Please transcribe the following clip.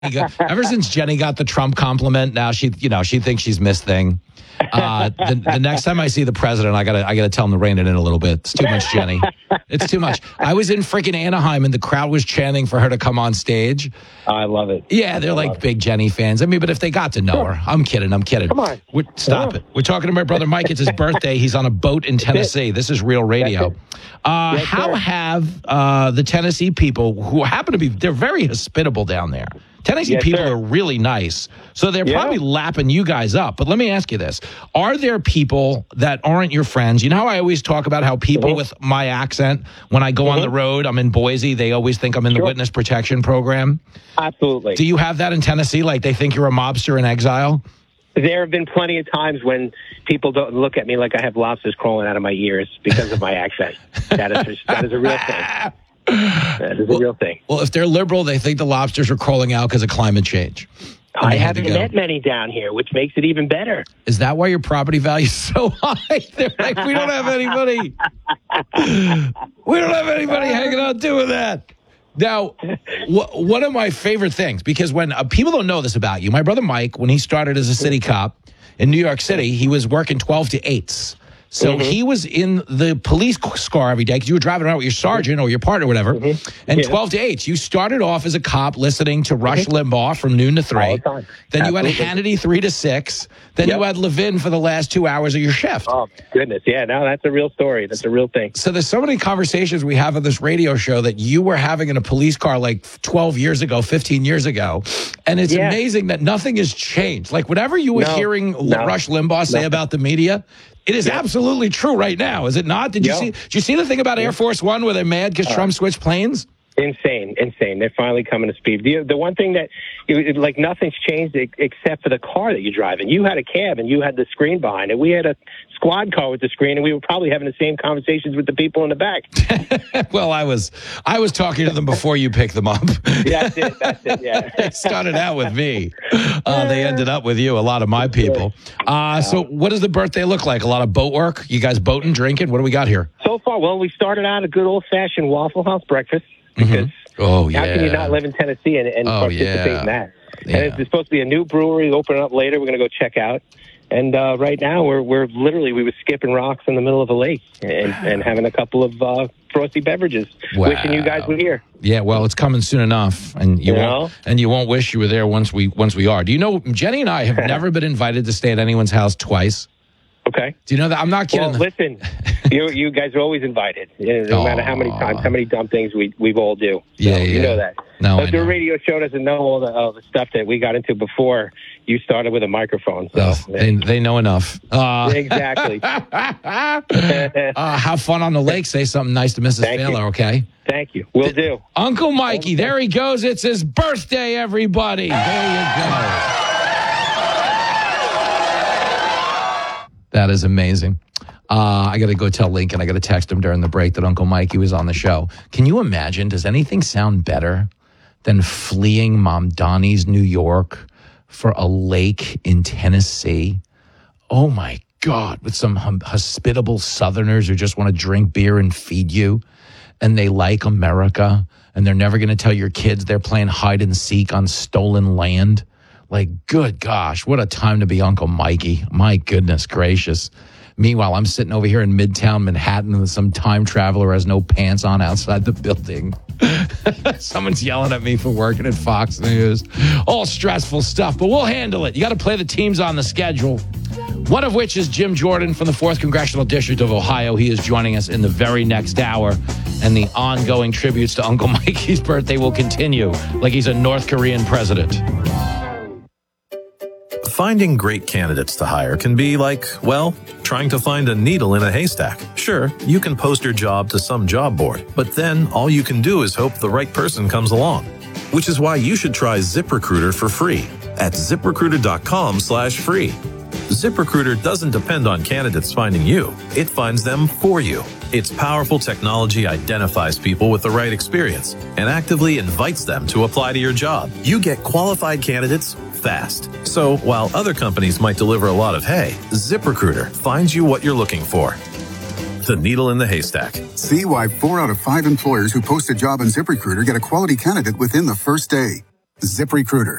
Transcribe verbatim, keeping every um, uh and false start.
Ever since Jenny got the Trump compliment, now she, you know, she thinks she's Miss Thing. Uh, the, the next time I see the president, I gotta, I gotta tell him to rein it in a little bit. It's too much, Jenny. It's too much. I was in freaking Anaheim, and the crowd was chanting for her to come on stage. I love it. Yeah, they're like big Jenny fans. I mean, but if they got to know her, I'm kidding. I'm kidding. Come on, We're, stop it. We're talking to my brother Mike. It's his birthday. He's on a boat in Tennessee. This is real radio. Uh, yes, how sir. have uh, the Tennessee people, who happen to be, they're very hospitable down there. Tennessee Yes, people sir. are really nice. So they're Yeah. probably lapping you guys up. But let me ask you this. Are there people that aren't your friends? You know how I always talk about how people Mm-hmm. with my accent, when I go on Mhm. the road, I'm in Boise, they always think I'm in the Sure. witness protection program. Absolutely. Do you have that in Tennessee? Like they think you're a mobster in exile? There have been plenty of times when people don't look at me like I have lobsters crawling out of my ears because of my accent. That is that is a real thing. That is a real thing. Well, if they're liberal, they think the lobsters are crawling out because of climate change. And I they had to haven't go. met many down here, which makes it even better. Is that why your property value is so high? They're like, we don't have anybody. We don't have anybody hanging out doing that. Now, wh- one of my favorite things, because when uh, people don't know this about you, my brother Mike, when he started as a city cop in New York City, he was working twelve to eights. So Mm-hmm. he was in the police car every day because you were driving around with your sergeant or your partner or whatever. Mm-hmm. And Yeah. twelve to eight, you started off as a cop listening to Rush Limbaugh from noon to three. All the time. Then you had Absolutely. Hannity three to six. Then Yep. you had Levin for the last two hours of your shift. Oh, my goodness. Yeah, no, that's a real story. That's a real thing. So there's so many conversations we have on this radio show that you were having in a police car like twelve years ago, fifteen years ago. And it's Yeah. amazing that nothing has changed. Like whatever you were No, hearing no, Rush Limbaugh say no. about the media, it is absolutely true right now, is it not? Did you Yeah. see did you see the thing about Air Force One where they're mad because Trump switched planes? Insane, insane. They're finally coming to speed. The, the one thing that, it, it- like, nothing's changed ex- except for the car that you drive in. You had a cab and you had the screen behind it. We had a squad car with the screen, and we were probably having the same conversations with the people in the back. Well, I was I was talking to them before you picked them up. That's it. That's it. Yeah. They started out with me. Uh, they ended up with you, a lot of my people. Uh, so what does the birthday look like? A lot of boat work? You guys boating, drinking? What do we got here? So far, well, we started out a good old-fashioned Waffle House breakfast. Because Oh, how can you yeah. not live in Tennessee and, and Oh, participate yeah. in that? Yeah. And it's, it's supposed to be a new brewery opening up later. We're going to go check out. And uh, right now, we're we're literally we were skipping rocks in the middle of a lake and, and having a couple of uh, frosty beverages. Wow. Wishing you guys were here. Yeah, well, it's coming soon enough, and you You won't, know? and you won't wish you were there once we once we are. Do you know Jenny and I have never been invited to stay at anyone's house twice? Okay. Do you know that? I'm not kidding. Well, listen, you you guys are always invited. You know, no matter how many Aw. times, how many dumb things we we all do. So, Yeah, you yeah. know that. No, but I the know. radio show doesn't know all the, all the stuff that we got into before you started with a microphone. So Oh, they, they know enough. Uh, exactly. uh, have fun on the lake. Say something nice to Missus Thank you. Baylor, okay? Thank you. We'll do. Uncle Mikey, there he goes. It's his birthday, everybody. There you go. That is amazing. Uh, I got to go tell Lincoln. I got to text him during the break that Uncle Mikey was on the show. Can you imagine? Does anything sound better than fleeing Mom Donnie's New York for a lake in Tennessee? Oh, my God, with some hum- hospitable Southerners who just want to drink beer and feed you, and they like America, and they're never going to tell your kids they're playing hide and seek on stolen land. Like, good gosh, what a time to be Uncle Mikey. My goodness gracious. Meanwhile, I'm sitting over here in Midtown Manhattan with some time traveler who has no pants on outside the building. Someone's yelling at me for working at Fox News. All stressful stuff, but we'll handle it. You got to play the teams on the schedule, one of which is Jim Jordan from the fourth Congressional District of Ohio. He is joining us in the very next hour, and the ongoing tributes to Uncle Mikey's birthday will continue like he's a North Korean president. Finding great candidates to hire can be like, well, trying to find a needle in a haystack. Sure, you can post your job to some job board, but then all you can do is hope the right person comes along. Which is why you should try ZipRecruiter for free at ZipRecruiter.com slash free. ZipRecruiter doesn't depend on candidates finding you. It finds them for you. Its powerful technology identifies people with the right experience and actively invites them to apply to your job. You get qualified candidates fast. So while other companies might deliver a lot of hay, ZipRecruiter finds you what you're looking for. The needle in the haystack. See why four out of five employers who post a job on ZipRecruiter get a quality candidate within the first day. ZipRecruiter,